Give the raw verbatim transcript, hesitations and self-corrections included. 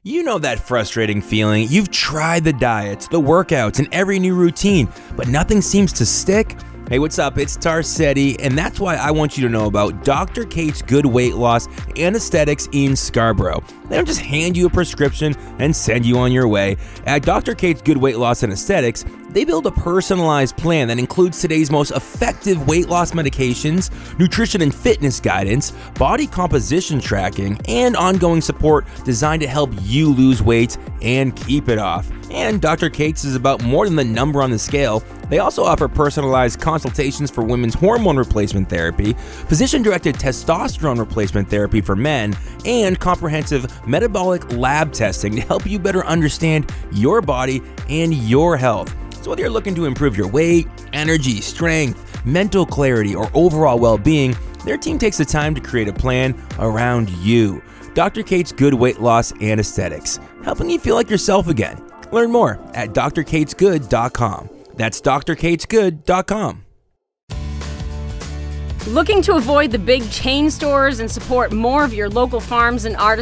You know that frustrating feeling. You've tried the diets, the workouts, and every new routine, but nothing seems to stick? Hey, what's up? It's Tarcetti, and that's why I want you to know about Doctor Kate's Good Weight Loss and Aesthetics in Scarborough. They don't just hand you a prescription and send you on your way. At Doctor Kate's Good Weight Loss and Aesthetics, they build a personalized plan that includes today's most effective weight loss medications, nutrition and fitness guidance, body composition tracking, and ongoing support designed to help you lose weight and keep it off. And Doctor Kate's is about more than the number on the scale. They also offer personalized consultations for women's hormone replacement therapy, physician-directed testosterone replacement therapy for men, and comprehensive metabolic lab testing to help you better understand your body and your health. So whether you're looking to improve your weight, energy, strength, mental clarity, or overall well-being, their team takes the time to create a plan around you. Doctor Kate's Good Weight Loss and Aesthetics, helping you feel like yourself again. Learn more at d r kates good dot com. That's d r kates good dot com. Looking to avoid the big chain stores and support more of your local farms and artisans?